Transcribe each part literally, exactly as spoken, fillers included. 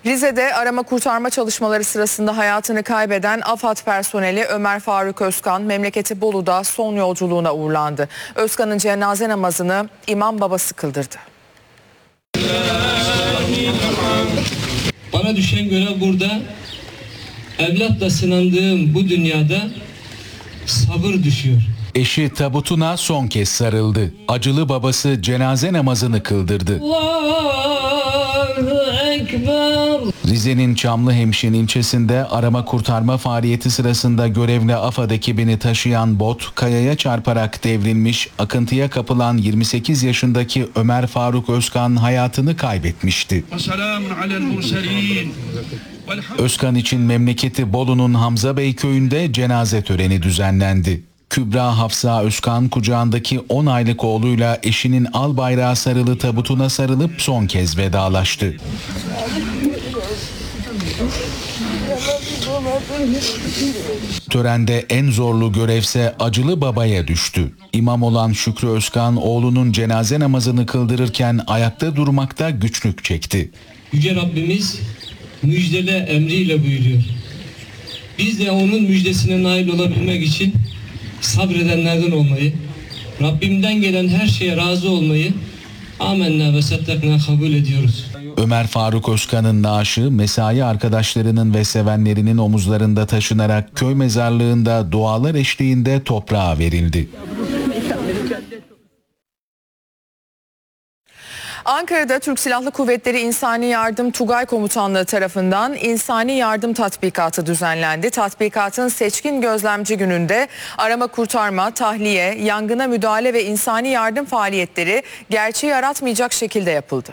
Rize'de arama kurtarma çalışmaları sırasında hayatını kaybeden AFAD personeli Ömer Faruk Özkan memleketi Bolu'da son yolculuğuna uğurlandı. Özkan'ın cenaze namazını imam babası kıldırdı. Bana düşen görev burada, evlatla sınandığım bu dünyada sabır düşüyor. Eşi tabutuna son kez sarıldı. Acılı babası cenaze namazını kıldırdı. Rize'nin Çamlıhemşin ilçesinde arama kurtarma faaliyeti sırasında görevli AFAD ekibini taşıyan bot kayaya çarparak devrilmiş, akıntıya kapılan yirmi sekiz yaşındaki Ömer Faruk Özkan hayatını kaybetmişti. Özkan için memleketi Bolu'nun Hamza Bey köyünde cenaze töreni düzenlendi. Kübra Hafsa Özkan kucağındaki on aylık oğluyla eşinin al bayrağı sarılı tabutuna sarılıp son kez vedalaştı. Törende en zorlu görevse acılı babaya düştü. İmam olan Şükrü Özkan oğlunun cenaze namazını kıldırırken ayakta durmakta güçlük çekti. Yüce Rabbimiz müjdele emriyle buyuruyor. Biz de onun müjdesine nail olabilmek için sabredenlerden olmayı, Rabbimden gelen her şeye razı olmayı amenna ve saddakna kabul ediyoruz. Ömer Faruk Özkan'ın naaşı mesai arkadaşlarının ve sevenlerinin omuzlarında taşınarak köy mezarlığında dualar eşliğinde toprağa verildi. Ankara'da Türk Silahlı Kuvvetleri İnsani Yardım Tugay Komutanlığı tarafından İnsani Yardım Tatbikatı düzenlendi. Tatbikatın seçkin gözlemci gününde arama kurtarma, tahliye, yangına müdahale ve insani yardım faaliyetleri gerçeği yaratmayacak şekilde yapıldı.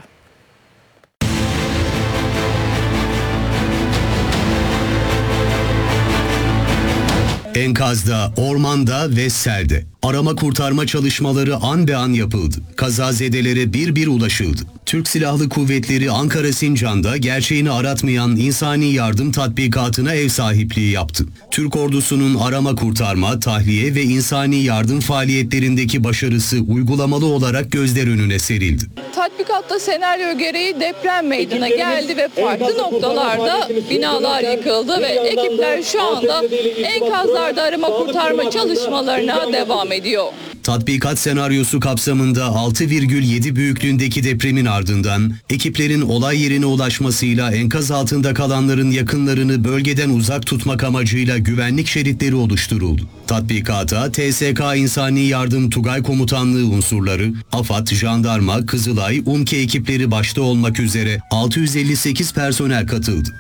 Enkazda, ormanda ve selde arama kurtarma çalışmaları an be an yapıldı. Kazazedelere bir bir ulaşıldı. Türk Silahlı Kuvvetleri Ankara Sincan'da gerçeğini aratmayan insani yardım tatbikatına ev sahipliği yaptı. Türk ordusunun arama kurtarma, tahliye ve insani yardım faaliyetlerindeki başarısı uygulamalı olarak gözler önüne serildi. Tatbikatta senaryo gereği deprem meydana geldi ve farklı noktalarda binalar yıkıldı ve ekipler şu anda enkazlarda arama kurtarma çalışmalarına devam ediyor. Tatbikat senaryosu kapsamında altı virgül yedi büyüklüğündeki depremin ardından ekiplerin olay yerine ulaşmasıyla enkaz altında kalanların yakınlarını bölgeden uzak tutmak amacıyla güvenlik şeritleri oluşturuldu. Tatbikata T S K İnsani Yardım Tugay Komutanlığı unsurları, AFAD, Jandarma, Kızılay, UMKE ekipleri başta olmak üzere altı yüz elli sekiz personel katıldı.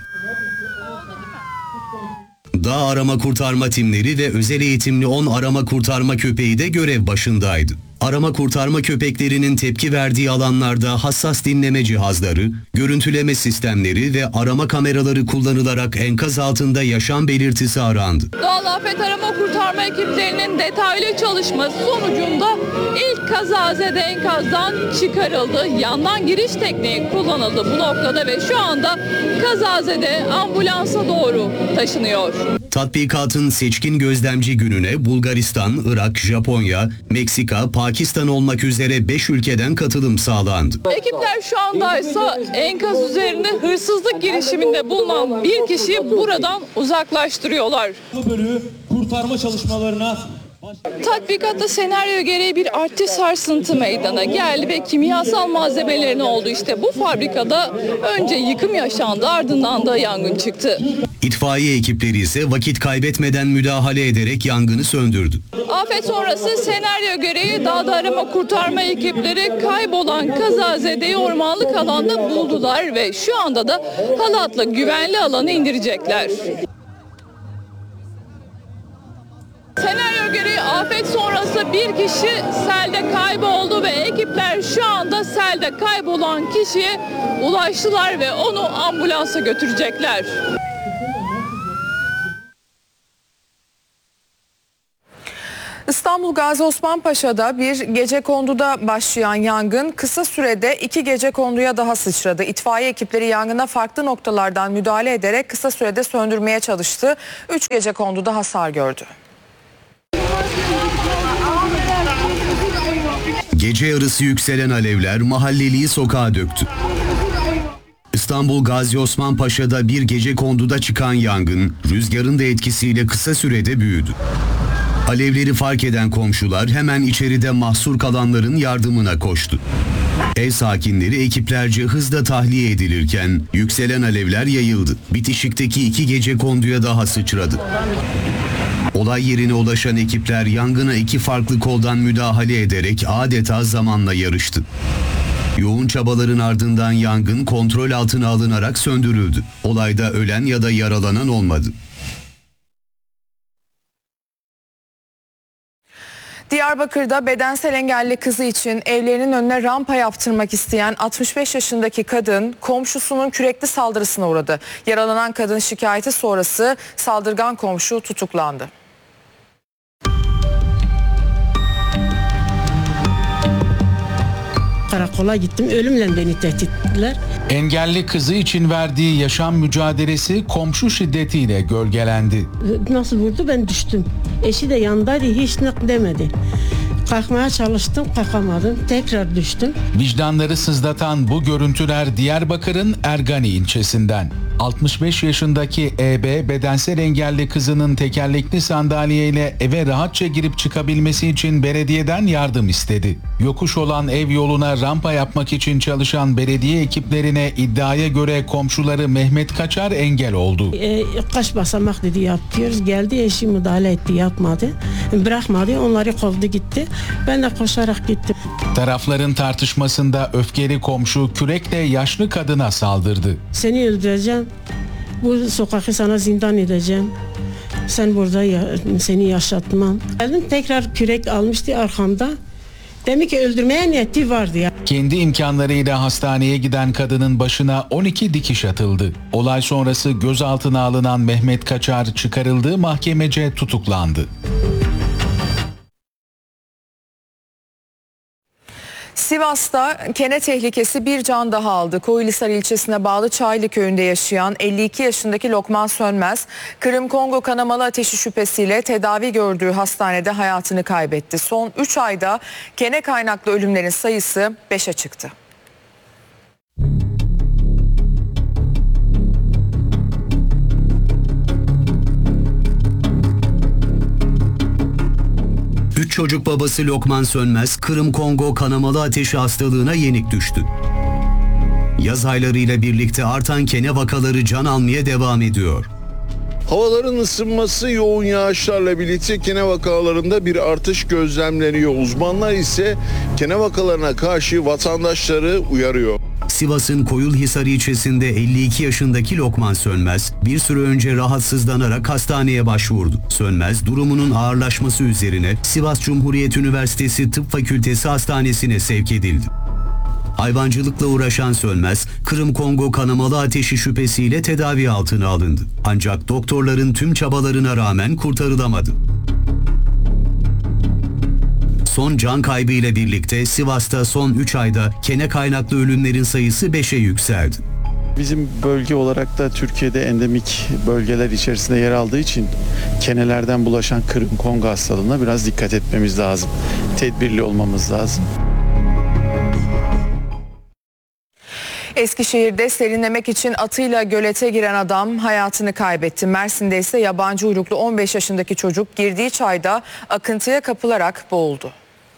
Dağ arama kurtarma timleri ve özel eğitimli on arama kurtarma köpeği de görev başındaydı. Arama kurtarma köpeklerinin tepki verdiği alanlarda hassas dinleme cihazları, görüntüleme sistemleri ve arama kameraları kullanılarak enkaz altında yaşam belirtisi arandı. Doğal afet arama kurtarma ekiplerinin detaylı çalışması sonucunda ilk kazazede enkazdan çıkarıldı. Yandan giriş tekniği kullanıldı bu noktada ve şu anda kazazede ambulansa doğru taşınıyor. Tatbikatın seçkin gözlemci gününe Bulgaristan, Irak, Japonya, Meksika, Pakistan olmak üzere beş ülkeden katılım sağlandı. Ekipler şu andaysa enkaz üzerinde hırsızlık girişiminde bulunan bir kişiyi buradan uzaklaştırıyorlar. Bu bölüğü kurtarma çalışmalarına Tatbikatta senaryo gereği bir artçı sarsıntı meydana geldi ve kimyasal malzemelerin olduğu işte bu fabrikada önce yıkım yaşandı, ardından da yangın çıktı. İtfaiye ekipleri ise vakit kaybetmeden müdahale ederek yangını söndürdü. Afet sonrası senaryo gereği dağda arama kurtarma ekipleri kaybolan kazazedeyi ormanlık alanda buldular ve şu anda da halatla güvenli alana indirecekler. Senaryo gereği afet sonrası bir kişi selde kayboldu ve ekipler şu anda selde kaybolan kişiye ulaştılar ve onu ambulansa götürecekler. İstanbul Gazi Osman Paşa'da bir gecekonduda başlayan yangın kısa sürede iki gecekonduya daha sıçradı. İtfaiye ekipleri yangına farklı noktalardan müdahale ederek kısa sürede söndürmeye çalıştı. Üç gecekonduda hasar gördü. Gece yarısı yükselen alevler mahalleliyi sokağa döktü. İstanbul Gazi Osman Paşa'da bir gecekonduda çıkan yangın, rüzgarın da etkisiyle kısa sürede büyüdü. Alevleri fark eden komşular hemen içeride mahsur kalanların yardımına koştu. Ev sakinleri ekiplerce hızla tahliye edilirken yükselen alevler yayıldı. Bitişikteki iki gecekonduya daha sıçradı. Olay yerine ulaşan ekipler yangına iki farklı koldan müdahale ederek adeta zamanla yarıştı. Yoğun çabaların ardından yangın kontrol altına alınarak söndürüldü. Olayda ölen ya da yaralanan olmadı. Diyarbakır'da bedensel engelli kızı için evlerinin önüne rampa yaptırmak isteyen altmış beş yaşındaki kadın komşusunun kürekli saldırısına uğradı. Yaralanan kadın şikayeti sonrası saldırgan komşu tutuklandı. Karakola gittim, ölümle beni tehdit ettiler. Engelli kızı için verdiği yaşam mücadelesi komşu şiddetiyle gölgelendi. Nasıl vurdu, ben düştüm. Eşi de yanındaydı, hiç ne demedi. Kalkmaya çalıştım, kalkamadım. Tekrar düştüm. Vicdanları sızlatan bu görüntüler Diyarbakır'ın Ergani ilçesinden. altmış beş yaşındaki E B bedensel engelli kızının tekerlekli sandalyeyle eve rahatça girip çıkabilmesi için belediyeden yardım istedi. Yokuş olan ev yoluna rampa yapmak için çalışan belediye ekiplerine iddiaya göre komşuları Mehmet Kaçar engel oldu. E, kaç basamak dedi yapıyoruz. Geldi, eşi müdahale etti, yapmadı. Bırakmadı, onları kovdu gitti. Ben de koşarak gittim. Tarafların tartışmasında öfkeli komşu kürekle yaşlı kadına saldırdı. Seni öldüreceğim. Bu sokakı sana zindan edeceğim. Sen burada ya, seni yaşatmam. Geldim, tekrar kürek almıştı arkamda. Demek ki öldürmeye niyeti vardı ya. Kendi imkanlarıyla hastaneye giden kadının başına on iki dikiş atıldı. Olay sonrası gözaltına alınan Mehmet Kaçar çıkarıldığı mahkemece tutuklandı. Sivas'ta kene tehlikesi bir can daha aldı. Koyulisar ilçesine bağlı Çaylı köyünde yaşayan elli iki yaşındaki Lokman Sönmez, Kırım-Kongo kanamalı ateşi şüphesiyle tedavi gördüğü hastanede hayatını kaybetti. Son üç ayda kene kaynaklı ölümlerin sayısı beşe çıktı. Üç çocuk babası Lokman Sönmez, Kırım-Kongo kanamalı ateşi hastalığına yenik düştü. Yaz aylarıyla birlikte artan kene vakaları can almaya devam ediyor. Havaların ısınması, yoğun yağışlarla birlikte kene vakalarında bir artış gözlemleniyor. Uzmanlar ise kene vakalarına karşı vatandaşları uyarıyor. Sivas'ın Koyulhisar ilçesinde elli iki yaşındaki Lokman Sönmez bir süre önce rahatsızlanarak hastaneye başvurdu. Sönmez durumunun ağırlaşması üzerine Sivas Cumhuriyet Üniversitesi Tıp Fakültesi Hastanesi'ne sevk edildi. Hayvancılıkla uğraşan Sönmez, Kırım-Kongo kanamalı ateşi şüphesiyle tedavi altına alındı. Ancak doktorların tüm çabalarına rağmen kurtarılamadı. Son can kaybı ile birlikte Sivas'ta son üç ayda kene kaynaklı ölümlerin sayısı beşe yükseldi. Bizim bölge olarak da Türkiye'de endemik bölgeler içerisinde yer aldığı için kenelerden bulaşan Kırım-Kongo hastalığına biraz dikkat etmemiz lazım. Tedbirli olmamız lazım. Eskişehir'de serinlemek için atıyla gölete giren adam hayatını kaybetti. Mersin'de ise yabancı uyruklu on beş yaşındaki çocuk girdiği çayda akıntıya kapılarak boğuldu.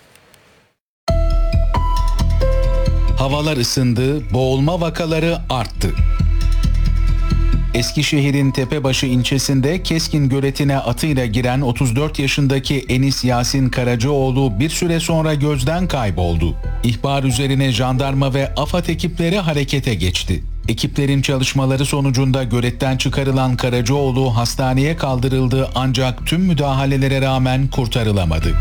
Havalar ısındı, boğulma vakaları arttı. Eskişehir'in Tepebaşı ilçesinde Keskin göletine atıyla giren otuz dört yaşındaki Enis Yasin Karacaoğlu bir süre sonra gözden kayboldu. İhbar üzerine jandarma ve AFAD ekipleri harekete geçti. Ekiplerin çalışmaları sonucunda göletten çıkarılan Karacaoğlu hastaneye kaldırıldı ancak tüm müdahalelere rağmen kurtarılamadı.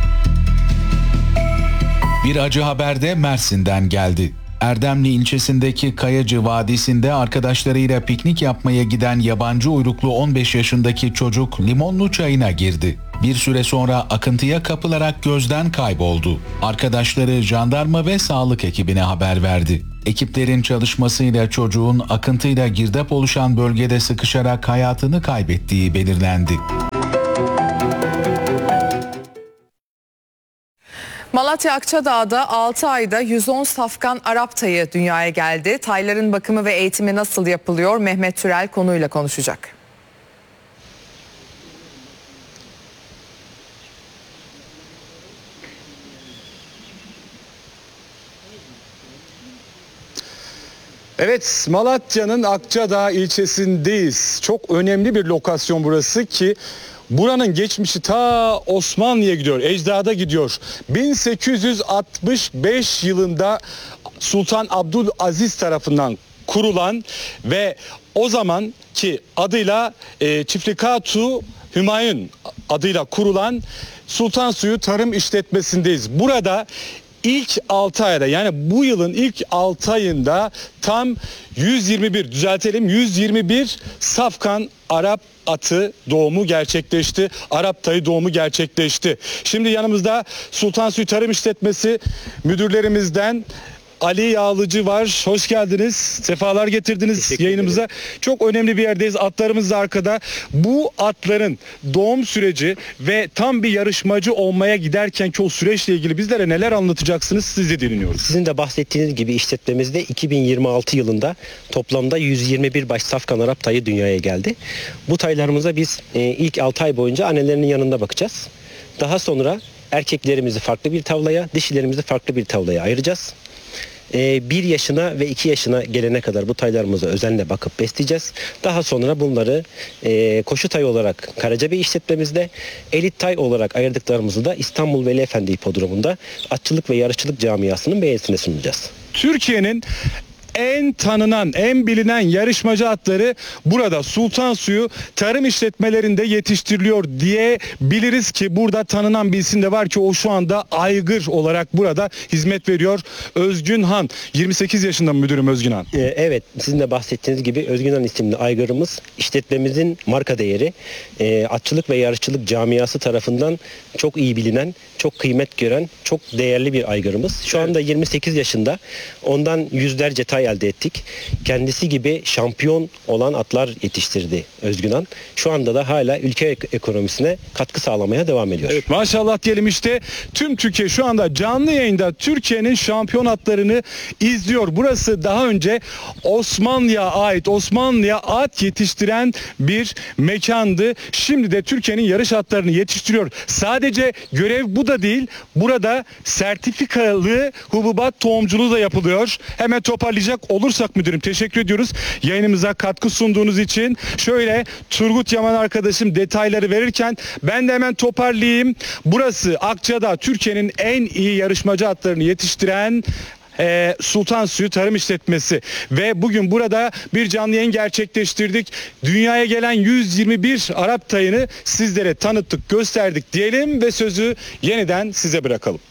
Bir acı haber de Mersin'den geldi. Erdemli ilçesindeki Kayacı Vadisi'nde arkadaşlarıyla piknik yapmaya giden yabancı uyruklu on beş yaşındaki çocuk limonlu çayına girdi. Bir süre sonra akıntıya kapılarak gözden kayboldu. Arkadaşları jandarma ve sağlık ekibine haber verdi. Ekiplerin çalışmasıyla çocuğun akıntıyla girdap oluşan bölgede sıkışarak hayatını kaybettiği belirlendi. Malatya Akçadağ'da altı ayda yüz on safkan Arap tayı dünyaya geldi. Tayların bakımı ve eğitimi nasıl yapılıyor? Mehmet Türel konuyla konuşacak. Evet, Malatya'nın Akçadağ ilçesindeyiz. Çok önemli bir lokasyon burası ki buranın geçmişi ta Osmanlı'ya gidiyor, ecdada gidiyor. bin sekiz yüz altmış beş yılında Sultan Abdülaziz tarafından kurulan ve o zamanki adıyla e, Çiftlikatu Hümayun adıyla kurulan Sultan Suyu Tarım İşletmesi'ndeyiz. Burada İlk altı ayda, yani bu yılın ilk altı ayında tam yüz yirmi bir, düzeltelim, yüz yirmi bir safkan Arap atı doğumu gerçekleşti. Arap tayı doğumu gerçekleşti. Şimdi yanımızda Sultan Suyu Tarım İşletmesi müdürlerimizden Ali Yağlıcı var. Hoş geldiniz. Sefalar getirdiniz yayınımıza. Çok önemli bir yerdeyiz. Atlarımız da arkada. Bu atların doğum süreci ve tam bir yarışmacı olmaya giderkenki o süreçle ilgili bizlere neler anlatacaksınız? Sizi dinliyoruz. Sizin de bahsettiğiniz gibi işletmemizde iki bin yirmi altı yılında toplamda yüz yirmi bir baş safkan Arap tayı dünyaya geldi. Bu taylarımıza biz e, ilk altı ay boyunca annelerinin yanında bakacağız. Daha sonra erkeklerimizi farklı bir tavlaya, dişilerimizi farklı bir tavlaya ayıracağız. bir yaşına ve iki yaşına gelene kadar bu taylarımıza özenle bakıp besleyeceğiz. Daha sonra bunları e, koşu tay olarak Karacabey işletmemizde, elit tay olarak ayırdıklarımızı da İstanbul Veli Efendi Hipodromu'nda atçılık ve yarışçılık camiasının beğenisine sunacağız. Türkiye'nin en tanınan, en bilinen yarışmacı atları burada Sultan Suyu tarım işletmelerinde yetiştiriliyor diye biliriz ki burada tanınan bir isim de var ki o şu anda aygır olarak burada hizmet veriyor. Özgün Han, yirmi sekiz yaşında müdürüm Özgün Han. Ee, evet, sizin de bahsettiğiniz gibi Özgün Han isimli aygırımız işletmemizin marka değeri, e, atçılık ve yarışçılık camiası tarafından çok iyi bilinen, çok kıymet gören, çok değerli bir aygırımız. Şu anda yirmi sekiz yaşında, ondan yüzlerce tay elde ettik. Kendisi gibi şampiyon olan atlar yetiştirdi Özgün Han. Şu anda da hala ülke ekonomisine katkı sağlamaya devam ediyor. Evet, maşallah diyelim işte tüm Türkiye şu anda canlı yayında Türkiye'nin şampiyon atlarını izliyor. Burası daha önce Osmanlı'ya ait, Osmanlı'ya at yetiştiren bir mekandı. Şimdi de Türkiye'nin yarış atlarını yetiştiriyor. Sadece görev bu da değil. Burada sertifikalı hububat tohumculuğu da yapılıyor. Hemen toparlayacak olursak müdürüm, teşekkür ediyoruz yayınımıza katkı sunduğunuz için. Şöyle Turgut Yaman arkadaşım detayları verirken ben de hemen toparlayayım. Burası Akçadağ, Türkiye'nin en iyi yarışmacı atlarını yetiştiren Ee, Sultan Suyu Tarım İşletmesi ve bugün burada bir canlı yayın gerçekleştirdik. Dünyaya gelen yüz yirmi bir Arap tayını sizlere tanıttık, gösterdik diyelim ve sözü yeniden size bırakalım.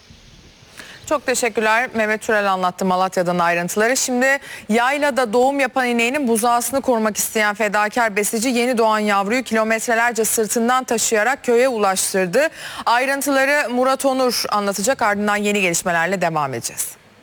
Çok teşekkürler. Mehmet Türel anlattı Malatya'dan ayrıntıları. Şimdi yaylada doğum yapan ineğinin buzağısını korumak isteyen fedakar besici yeni doğan yavruyu kilometrelerce sırtından taşıyarak köye ulaştırdı. Ayrıntıları Murat Onur anlatacak, ardından yeni gelişmelerle devam edeceğiz.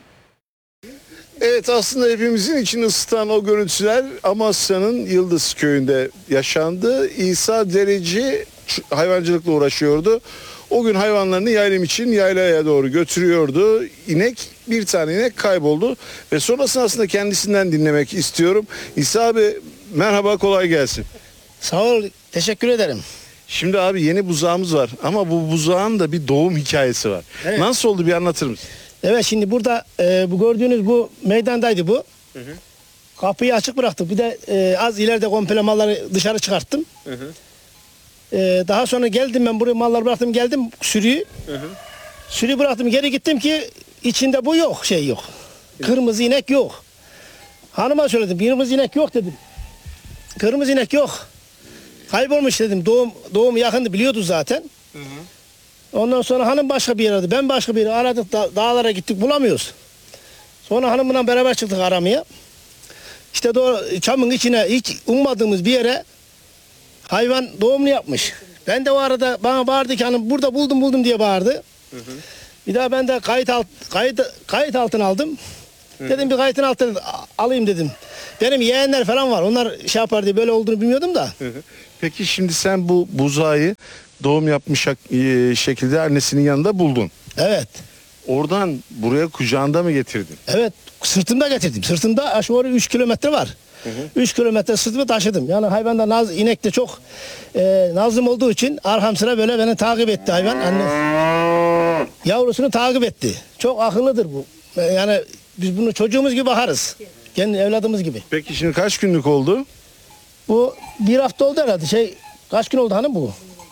Evet, aslında hepimizin içini ısıtan o görüntüler Amasya'nın Yıldız Köyü'nde yaşandı. İsa Dereci hayvancılıkla uğraşıyordu. O gün hayvanlarını yaylım için yaylaya doğru götürüyordu. İnek, bir tane inek kayboldu ve sonrasında aslında kendisinden dinlemek istiyorum. İsa abi merhaba, kolay gelsin. Sağ ol, teşekkür ederim. Şimdi abi yeni buzağımız var ama bu buzağın da bir doğum hikayesi var. Evet. Nasıl oldu, bir anlatır mısın? Evet, şimdi burada e, bu gördüğünüz bu meydandaydı bu. Hı hı. Kapıyı açık bıraktık. Bir de e, az ileride komple malları dışarı çıkarttım. Hı hı. E, daha sonra geldim, ben buraya malları bıraktım, geldim sürüyü. Hı hı. Sürüyü bıraktım, geri gittim ki içinde bu yok, şey yok. Hı. Kırmızı inek yok. Hanıma söyledim, kırmızı inek yok dedim. Kırmızı inek yok. Kaybolmuş dedim. Doğum doğum yakındı, biliyordu zaten. Hı hı. Ondan sonra hanım başka bir yer aradı. Ben başka bir yere aradık. Da, dağlara gittik, bulamıyoruz. Sonra hanımla beraber çıktık aramaya. İşte doğru, çamın içine hiç ummadığımız bir yere hayvan doğumunu yapmış. Ben de o arada bana bağırdı ki hanım burada buldum buldum diye bağırdı. Hı hı. Bir daha ben de kayıt alt, kayıt kayıt altına aldım. Hı hı. Dedim bir kayıtın altına alayım dedim. Benim yeğenler falan var. Onlar şey yapar diye, böyle olduğunu bilmiyordum da. Hı hı. Peki şimdi sen bu buzağı doğum yapmış şekilde annesinin yanında buldun. Evet. Oradan buraya kucağında mı getirdin? Evet, sırtımda getirdim. Sırtımda aşağı yukarı üç kilometre var. üç kilometre sırtımı taşıdım. Yani hayvan da naz, inek de çok e, nazlım olduğu için arkam sıra böyle beni takip etti hayvan. Annesi yavrusunu takip etti. Çok akıllıdır bu. E, Yani biz bunu çocuğumuz gibi bakarız. Kendi evladımız gibi. Peki şimdi kaç günlük oldu? Bu bir hafta oldu herhalde. Şey kaç gün oldu hanım bu?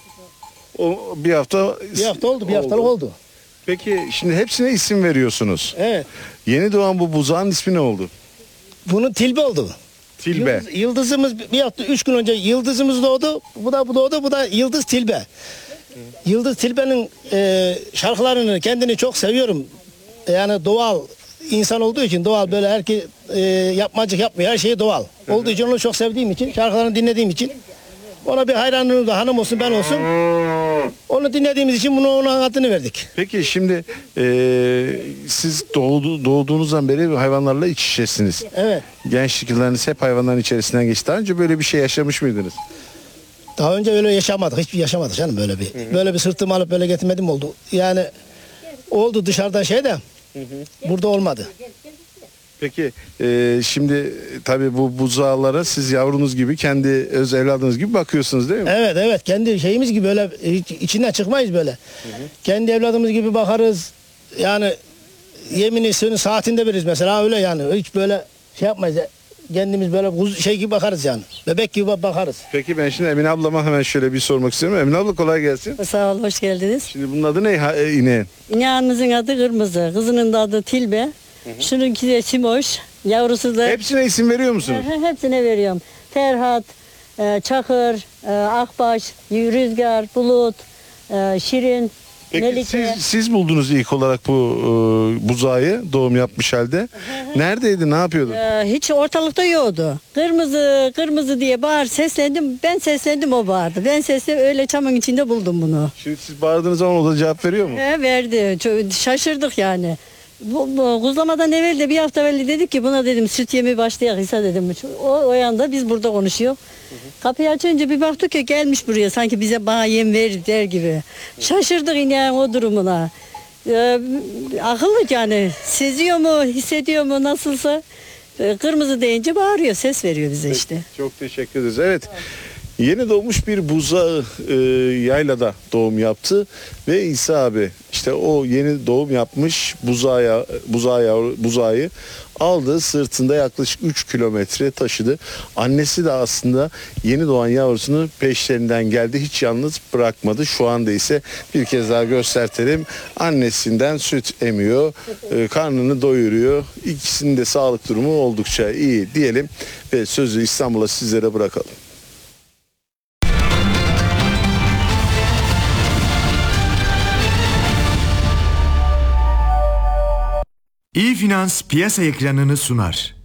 O bir hafta Bir hafta oldu, bir haftalık oldu. Peki şimdi hepsine isim veriyorsunuz. Evet. Yeni doğan bu buzağın ismi ne oldu? Bunun tilbe oldu. Tilbe. Yıldız- yıldızımız bir hafta üç gün önce yıldızımız doğdu. Bu da bu doğdu. Bu da Yıldız Tilbe. Yıldız Tilbe'nin e, şarkılarını kendini çok seviyorum. Yani doğal insan olduğu için doğal böyle herki e, yapmacık yapmıyor. Her şeyi doğal. Olduğu için onu çok sevdiğim için, şarkılarını dinlediğim için ona bir hayranlığım da hanım olsun ben olsun. Onu dinlediğimiz için bunu onun adını verdik. Peki şimdi eee, siz doğdu, doğduğunuzdan beri hayvanlarla iç içesiniz. Evet. Gençlik yıllarınız hep hayvanların içerisinden geçti. Daha önce böyle bir şey yaşamış mıydınız? Daha önce öyle yaşamadık. Hiçbir yaşamadık canım böyle bir. Böyle bir sırtımı alıp böyle getirmedim oldu. Yani oldu dışarıda şey de burada olmadı. Peki eee, şimdi tabii bu buzağlara siz yavrunuz gibi kendi öz evladınız gibi bakıyorsunuz değil mi? Evet evet kendi şeyimiz gibi böyle hiç içinden çıkmayız böyle. Kendi evladımız gibi bakarız. Yani yemini suyunu saatinde veririz mesela öyle yani. Hiç böyle şey yapmayız. Kendimiz böyle kuz- şey gibi bakarız yani. Bebek gibi bakarız. Peki ben şimdi Emine ablama hemen şöyle bir sormak istiyorum. Emine abla kolay gelsin. Sağ ol, hoş geldiniz. Şimdi bunun adı ne ha- e, ineğin? İnağımızın adı Kırmızı, kızının da adı Tilbe. Şununki de Simoş, yavrusu da... Hepsine isim veriyor musunuz? He- Hepsine veriyorum. Ferhat, e, Çakır, e, Akbaş, Rüzgar, Bulut, e, Şirin, Peki Melike. siz, siz buldunuz ilk olarak bu e, buzağı doğum yapmış halde. Neredeydi, ne yapıyordu? E, hiç ortalıkta yoktu. Kırmızı, kırmızı diye bağır seslendim. Ben seslendim, o bağırdı. Ben sesle öyle çamın içinde buldum bunu. Şimdi siz bağırdığınız zaman o da cevap veriyor mu? He, verdi. Çok, şaşırdık yani. Bu, bu kuzlamadan evvel de bir hafta evvel dedik ki buna dedim süt yemi başlayak İsa dedim. O, o yanda biz burada konuşuyor. Kapıyı açınca bir baktık ki gelmiş buraya sanki bize bana yem verir der gibi. Şaşırdık ineğin o durumuna. Ee, akıllı yani seziyor mu hissediyor mu nasılsa e, kırmızı deyince bağırıyor ses veriyor bize işte. Çok teşekkür ederiz. Evet. Yeni doğmuş bir buzağı e, yaylada doğum yaptı ve İsa abi işte o yeni doğum yapmış buzağı, buzağı, yavru, buzağı aldı, sırtında yaklaşık üç kilometre taşıdı. Annesi de aslında yeni doğan yavrusunu peşlerinden geldi, hiç yalnız bırakmadı. Şu anda ise bir kez daha göstertelim, annesinden süt emiyor, e, karnını doyuruyor. İkisinin de sağlık durumu oldukça iyi diyelim ve sözü İstanbul'a sizlere bırakalım. İyi Finans piyasa ekranını sunar.